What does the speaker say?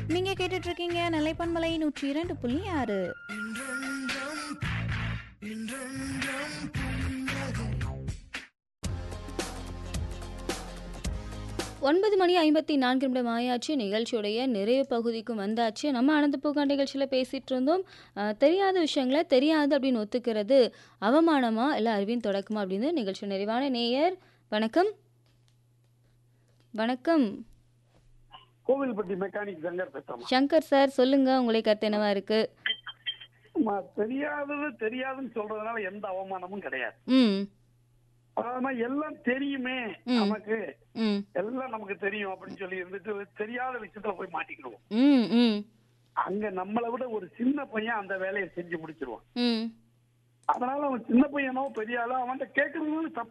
நீங்க கேட்டுட்டு இருக்கீங்க நிலைப்பன்மலை 102.6. 9:54 ஆயாச்சு. நிகழ்ச்சியுடைய நிறைவு பகுதிக்கும் வந்தாச்சு. நம்ம அனந்தபூங்கா நிகழ்ச்சியில பேசிட்டு இருந்தோம். தெரியாத விஷயங்கள தெரியாது அப்படின்னு ஒத்துக்கிறது அவமானமா இல்ல அறிவின் தொடக்கமா அப்படின்னு. நிகழ்ச்சி நிறைவான நேயர் வணக்கம். வணக்கம். கோவில்பட்டி மெக்கானிக் சங்கர் பேசுறோம். சங்கர் சார் சொல்லுங்க, உங்களுடைய கருத்து என்னவா இருக்கு? தெரியாதது தெரியாதுன்னு சொல்றதுனால எந்த அவமானமும் கிடையாது. ம் ஆனா எல்லாம் தெரியுமே ம் நமக்கு, ம் எல்லாம் நமக்கு தெரியும் அப்படின்னு சொல்லி இருந்துட்டு தெரியாத விஷயத்துல போய் மாட்டிக்கிடுவோம். ம் ம் அங்க நம்மளை விட ஒரு சின்ன பையன் அந்த வேலையை செஞ்சு முடிச்சிருவான். ம் அதனால அவன் சின்ன பையனோ பெரிய ஆளோ அவன்கிட்ட கேட்கறதுனால